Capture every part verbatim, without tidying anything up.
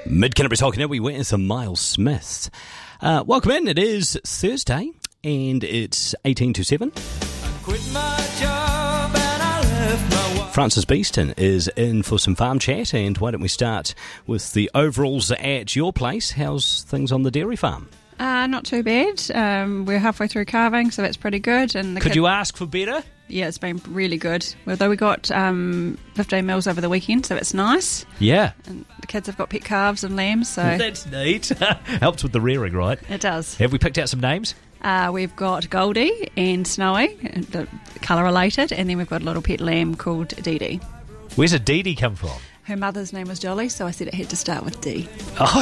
Mid-Canterbury Talking Now, we went with Miles Smith. Uh, welcome in. It is Thursday, and it's eighteen to seven. I quit my job and I left my wife. Francis Beeston is in for some farm chat, and why don't we start with the overalls at your place? How's things on the dairy farm? Uh, not too bad. Um, we're halfway through calving, so that's pretty good. And the Could kid- you ask for better? Yeah, it's been really good. Although we got um, fifteen mils over the weekend, so it's nice. Yeah. And the kids have got pet calves and lambs, so That's neat. Helps with the rearing, right? it does. Have we picked out some names? Uh, we've got Goldie and Snowy, the colour related, and then we've got a little pet lamb called Dee Dee. Where's a Dee Dee come from? Her mother's name was Jolly, so I said it had to start with D. Oh,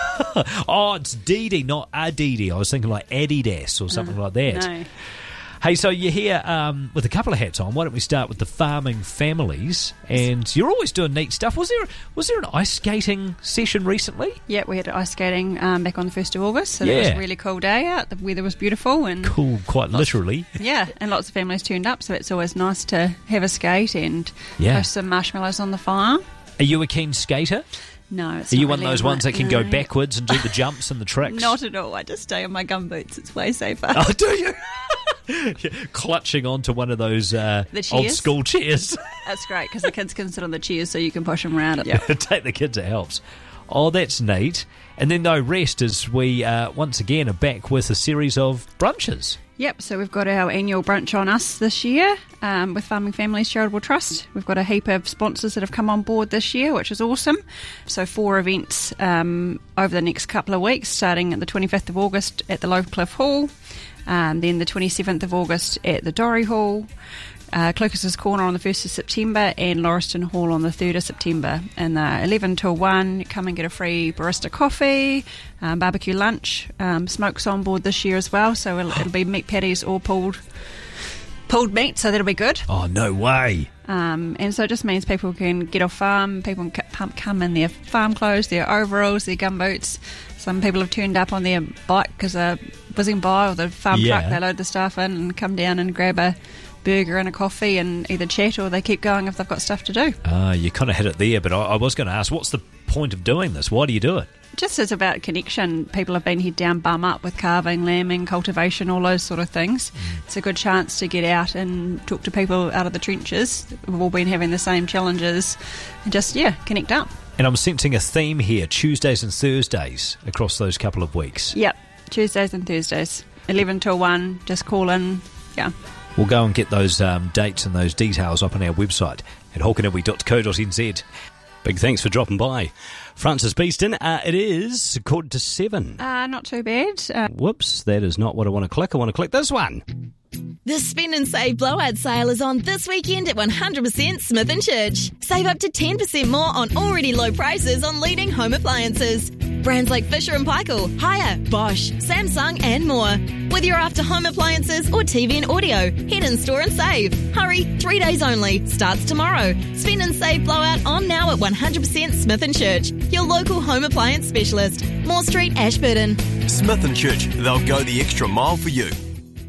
oh it's Dee Dee, not a Dee Dee. I was thinking like Adidas or something like that. No. Hey, so you're here um, with a couple of hats on. Why don't we start with the farming families? And you're always doing neat stuff. Was there was there an ice skating session recently? Yeah, we had ice skating um, back on the first of August, so that Yeah. was a really cool day out. The weather was beautiful, and Cool, quite literally. yeah, and lots of families turned up, so it's always nice to have a skate and Yeah. toast some marshmallows on the fire. Are you a keen skater? No, it's Are you not one of really those my- ones that can go no. backwards and do the jumps and the tricks? Not at all. I just stay on my gumboots. It's way safer. Oh, do you? Clutching onto one of those uh, The chairs? old school chairs. That's great because the kids can sit on the chairs, so you can push them around. Yeah. Take the kids, it helps. Oh, that's neat. And then, though, rest as we uh, once again are back with a series of brunches. Yep, so we've got our annual brunch on us this year um, with Farming Families Charitable Trust. We've got a heap of sponsors that have come on board this year, which is awesome. So four events um, over the next couple of weeks, starting at the twenty-fifth of August at the Low Cliff Hall, um, then the twenty-seventh of August at the Dorry Hall, uh, Clokus's Corner on the first of September, and Lauriston Hall on the third of September. And uh, eleven till one, come and get a free barista coffee, um, barbecue lunch, um, smokes on board this year as well, so it'll, it'll be meat patties or pulled pulled meat, so that'll be good. Oh, no way. Um, and so it just means people can get off farm, people can c- come in their farm clothes, their overalls, their gumboots. Some people have turned up on their bike because they're whizzing by, or the farm Yeah. truck, they load the stuff in and come down and grab a burger and a coffee and either chat or they keep going if they've got stuff to do. Ah, you kind of hit it there, but I, I was going to ask, what's the point of doing this? Why do you do it? Just as about connection, people have been head down, bum up with carving, lambing, cultivation, all those sort of things. Mm. It's a good chance to get out and talk to people out of the trenches. We've all been having the same challenges and just, yeah, connect up. And I'm sensing a theme here, Tuesdays and Thursdays across those couple of weeks. Yep, Tuesdays and Thursdays, eleven till one, just call in, yeah. We'll go and get those um, dates and those details up on our website at hawkanawi dot co dot n z. Big thanks for dropping by. Francis Beeston, uh, it is quarter to seven. Uh, not too bad. Uh, Whoops, that is not what I want to click. I want to click this one. The Spend and Save Blowout sale is on this weekend at one hundred percent Smith and Church. Save up to ten percent more on already low prices on leading home appliances. Brands like Fisher and Paykel, Haier, Bosch, Samsung and more. Whether you're after home appliances or T V and audio, head in store and save. Hurry, three days only. Starts tomorrow. Spend and Save Blowout on now at one hundred percent Smith and Church, your local home appliance specialist. Moore Street, Ashburton. Smith and Church, they'll go the extra mile for you.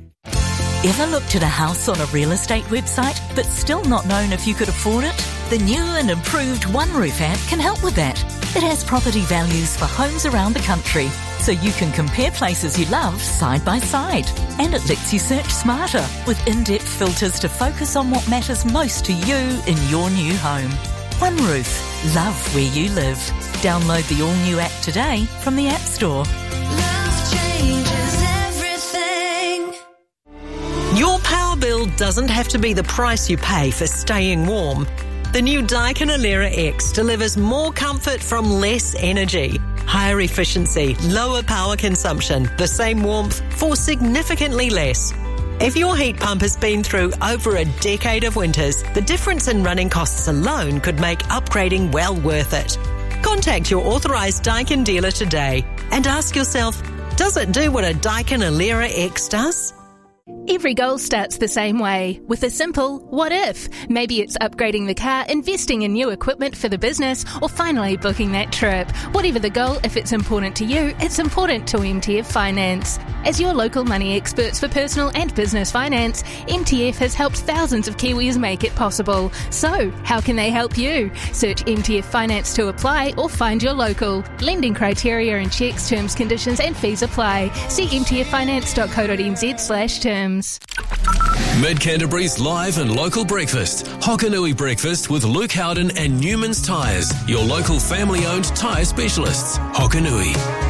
Ever looked at a house on a real estate website but still not known if you could afford it? The new and improved One Roof app can help with that. It has property values for homes around the country, so you can compare places you love side by side. And it lets you search smarter with in-depth filters to focus on what matters most to you in your new home. One Roof. Love where you live. Download the all-new app today from the App Store. Love changes everything. Your power bill doesn't have to be the price you pay for staying warm. The new Daikin Alera X delivers more comfort from less energy, higher efficiency, lower power consumption, the same warmth for significantly less. If your heat pump has been through over a decade of winters, the difference in running costs alone could make upgrading well worth it. Contact your authorised Daikin dealer today and ask yourself, does it do what a Daikin Alera X does? Every goal starts the same way, with a simple what if. Maybe it's upgrading the car, investing in new equipment for the business, or finally booking that trip. Whatever the goal, if it's important to you, it's important to M T F Finance. As your local money experts for personal and business finance, M T F has helped thousands of Kiwis make it possible. So, how can they help you? Search M T F Finance to apply or find your local. Lending criteria and checks, terms, conditions and fees apply. See m t f finance dot co dot n z slash terms. Mid Canterbury's live and local breakfast. Hokanui Breakfast with Luke Howden and Newman's Tyres. Your local family-owned tyre specialists. Hokanui.